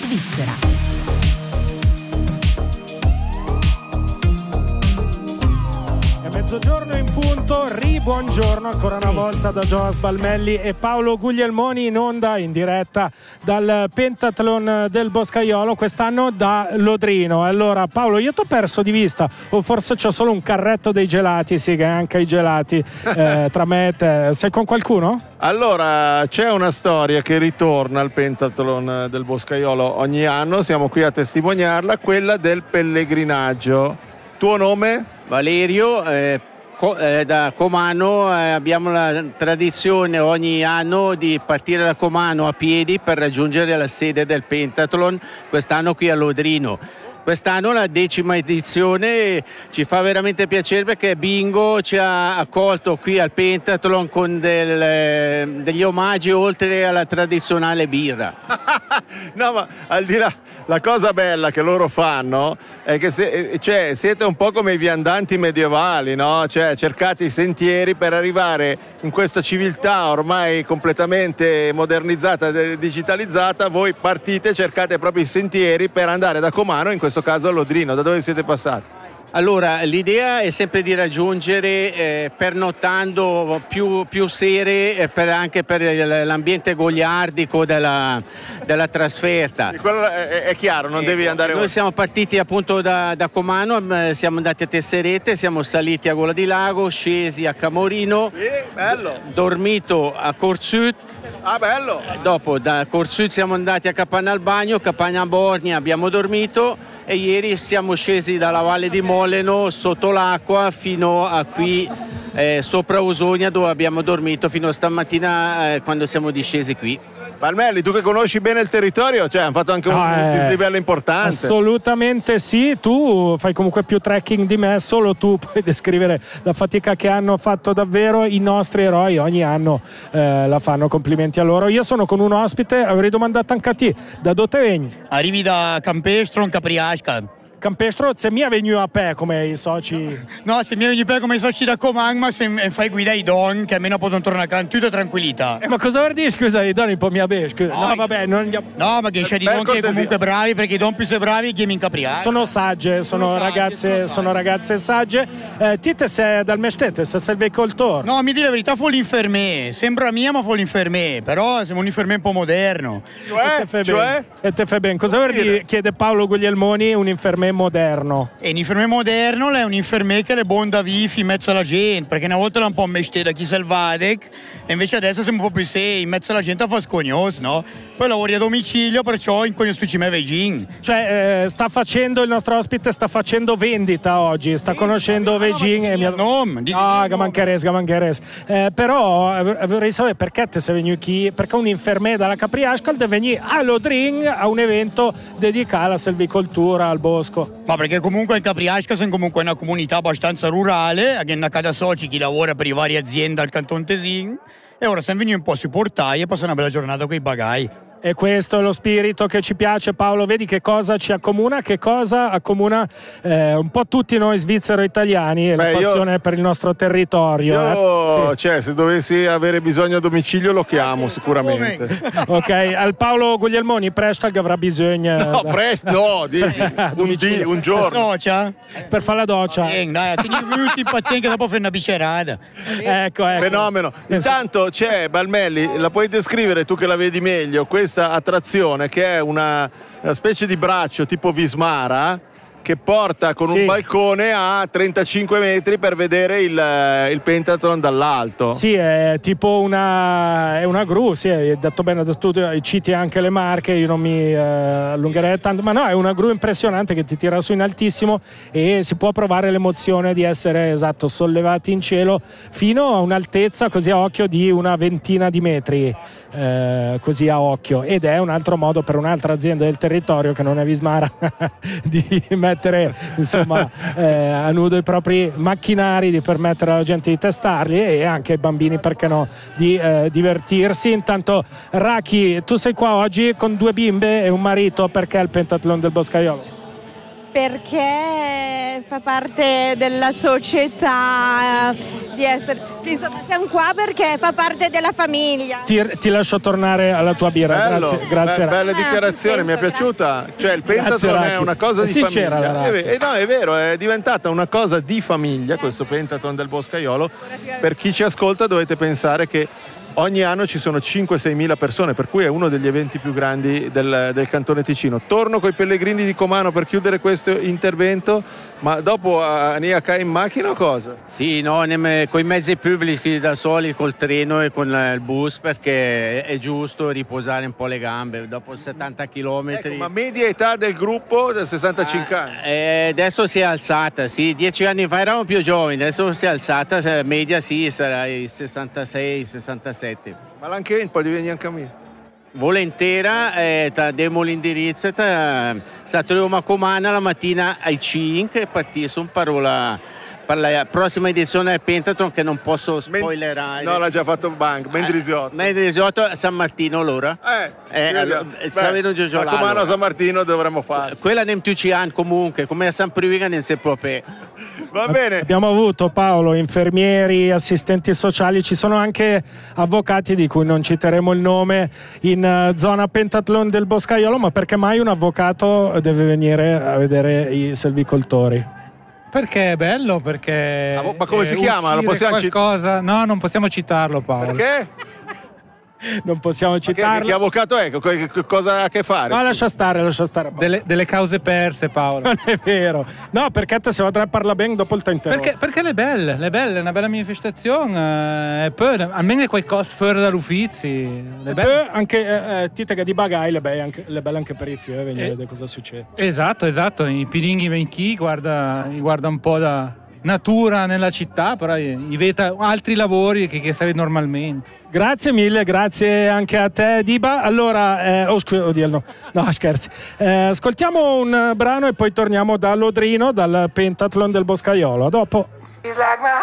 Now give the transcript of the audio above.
Svizzera. Mezzogiorno in punto, buongiorno ancora una volta da Jonas Balmelli e Paolo Guglielmoni in onda, in diretta dal Pentathlon del Boscaiolo, quest'anno da Lodrino. Allora Paolo, io ti ho perso di vista, o forse c'ho solo un carretto dei gelati, sì che anche i gelati tra me e te. Sei con qualcuno? Allora, c'è una storia che ritorna al Pentathlon del Boscaiolo ogni anno, siamo qui a testimoniarla, quella del pellegrinaggio. Tuo nome? Valerio, da Comano. Abbiamo la tradizione ogni anno di partire da Comano a piedi per raggiungere la sede del Pentathlon, quest'anno qui a Lodrino. Quest'anno la 10ª edizione, ci fa veramente piacere perché Bingo ci ha accolto qui al Pentathlon con degli omaggi oltre alla tradizionale birra. No, ma al di là, la cosa bella che loro fanno è che siete un po' come i viandanti medievali, no? Cioè cercate i sentieri per arrivare in questa civiltà ormai completamente modernizzata e digitalizzata. Voi partite, cercate proprio i sentieri per andare da Comano, in questo caso a Lodrino. Da dove siete passati? Allora, l'idea è sempre di raggiungere pernottando più sere anche per l'ambiente goliardico della trasferta. Sì, quello è chiaro, non devi andare Noi siamo partiti appunto da Comano, siamo andati a Tesserete, siamo saliti a Gola di Lago, scesi a Camorino, sì, bello. Dormito a Corsut. Ah, bello! Dopo da Corsut siamo andati a Capanalbagno, Capanalbornia abbiamo dormito e ieri siamo scesi dalla Valle di Moleno sotto l'acqua fino a qui sopra Osonia, dove abbiamo dormito fino a stamattina quando siamo discesi qui. Balmelli, tu che conosci bene il territorio, cioè hanno fatto anche un dislivello importante. Assolutamente sì, tu fai comunque più trekking di me, solo tu puoi descrivere la fatica che hanno fatto davvero i nostri eroi, ogni anno la fanno, complimenti a loro. Io sono con un ospite, avrei domandato anche a te, da dove vengi? Arrivi da Campestro, in Capriasca. Campestro, se mi è venuto a pe come i soci? No, se mi è venuto a pe come i soci da Comang, ma se fai guida i don, che almeno possono tornare a casa in tutta tranquillità. Ma cosa vuol dire, scusa, i don un po' mi abe? No, vabbè, non gli... No, ma che c'è di don che comunque bravi, perché i don più sei bravi che mi incapriati. Sono sagge, sono ragazze sagge. Tite sei dal mestete, se sei il veicoltore. No, mi dire la verità, fu l'infermé. Sembra mia, ma fu l'infermé. Però siamo un infermé un po' moderno. E te fai bene. Cosa vuol dire, chiede Paolo Guglielmoni, un infermé moderno? E un infermé moderno è un infermé che è buon da vivi in mezzo alla gente, perché una volta era un po' mestiere da chi selvadec e invece adesso siamo un po' più sei in mezzo alla gente a fare scognos, no? Poi lavori a domicilio, perciò in cognostuci me vegin. Cioè il nostro ospite sta facendo vendita oggi, sta conoscendo vegin e mancheres. Però vorrei sapere perché te sei venuto qui, perché un infermé dalla Capriascal deve venire a Lodrin a un evento dedicato alla selvicoltura, al bosco. Ma perché comunque in Capriasca siamo comunque una comunità abbastanza rurale, che è una casa soci chi lavora per le varie aziende al Canton Tesin, e ora siamo venuti un po' sui portai e passare una bella giornata con i bagai. E questo è lo spirito che ci piace, Paolo. Vedi che cosa ci accomuna, che cosa accomuna un po' tutti noi svizzero-italiani, la passione per il nostro territorio. Cioè, se dovessi avere bisogno a domicilio lo chiamo sicuramente. Ok, al Paolo Guglielmoni Prestag avrà bisogno. Un giorno. Doccia? Per fare la doccia. Dai, tieni minuti pazienza che dopo fai una bicerata. Ecco. Fenomeno. Intanto c'è, Balmelli, la puoi descrivere tu che la vedi meglio, questa attrazione che è una specie di braccio tipo Vismara che porta con un balcone a 35 metri per vedere il Pentathlon dall'alto. Sì, è tipo è una gru, sì, hai detto bene, tu citi anche le marche, io non mi allungherei tanto, ma no, è una gru impressionante che ti tira su in altissimo e si può provare l'emozione di essere, sollevati in cielo fino a un'altezza così a occhio di una ventina di metri. Così a occhio, ed è un altro modo per un'altra azienda del territorio che non è Vismara di mettere a nudo i propri macchinari, di permettere alla gente di testarli e anche ai bambini, perché no, di divertirsi. Intanto Raki, tu sei qua oggi con 2 bimbe e un marito, perché il Pentathlon del Boscaiolo? Perché fa parte della società di essere, insomma siamo qua perché fa parte della famiglia. Ti lascio tornare alla tua birra. Bello, grazie. bella dichiarazione, mi è piaciuta. Cioè il pentathlon è una cosa di sincera, famiglia. No, è vero, è diventata una cosa di famiglia questo pentathlon del Boscaiolo. Per chi ci ascolta dovete pensare che ogni anno ci sono 5-6 mila persone, per cui è uno degli eventi più grandi del Cantone Ticino. Torno coi pellegrini di Comano per chiudere questo intervento, ma dopo Aniaka in macchina o cosa? Sì, no, con i mezzi pubblici da soli, col treno e con il bus, perché è giusto riposare un po' le gambe dopo 70 km. Ecco, ma media età del gruppo del 65 anni? Adesso si è alzata, sì, 10 anni fa eravamo più giovani, adesso si è alzata, media sì, sarà i 66-67. Ma anche poi vieni anche a me. Volentera, diamo l'indirizzo, troviamo a Comana la mattina ai 5 e partiamo per la prossima edizione del Pentathlon che non posso spoilerare. No, l'ha già fatto Bank, Mendrisiotto. Mendrisiotto a San Martino allora. Vedo a Comano a San Martino dovremmo fare. Quella nem tutti anni comunque, come a San Priviga non si può. Va bene. Abbiamo avuto, Paolo, infermieri, assistenti sociali, ci sono anche avvocati di cui non citeremo il nome in zona Pentathlon del Boscaiolo, ma perché mai un avvocato deve venire a vedere i selvicoltori? Perché è bello, perché... Ma come si chiama? Lo possiamo qualcosa... No, non possiamo citarlo, Paolo. Perché? Non possiamo citarlo. Che avvocato è? Cosa ha a che fare? No, lascia stare. Delle cause perse, Paolo. Non è vero. No, perché te se va a parlare bene dopo il tempo. Perché le belle, è una bella manifestazione. E poi almeno è qualcosa fuori dall'ufficio. E poi anche Titega di Bagai, le belle anche per i fiori, vedere cosa succede. Esatto. I piringhi venchi, guarda un po' da natura nella città, però i veta altri lavori che sai normalmente. Grazie mille, grazie anche a te Diba. Allora, no scherzi. Ascoltiamo un brano e poi torniamo da Lodrino, dal Pentathlon del Boscaiolo. A dopo.